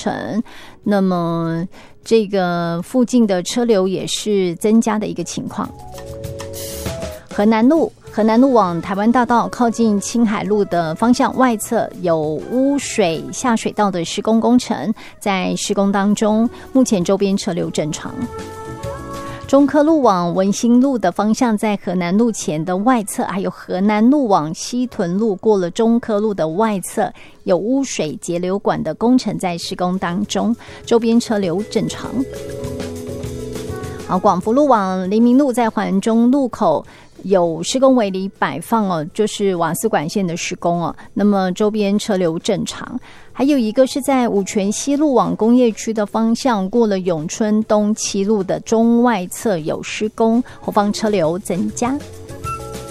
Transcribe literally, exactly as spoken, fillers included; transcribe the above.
程，那么这个附近的车流也是增加的一个情况。河南路河南路往台湾大道靠近青海路的方向外侧有污水下水道的施工工程，在施工当中，目前周边车流正常。中科路往文心路的方向，在河南路前的外侧，还有河南路往西屯路过了中科路的外侧，有污水截流管的工程在施工当中，周边车流正常。好，广福路往黎明路在环中路口有施工围篱摆放哦，就是瓦斯管线的施工哦，那么周边车流正常。还有一个是在五权西路往工业区的方向，过了永春东七路的中外侧有施工，后方车流增加。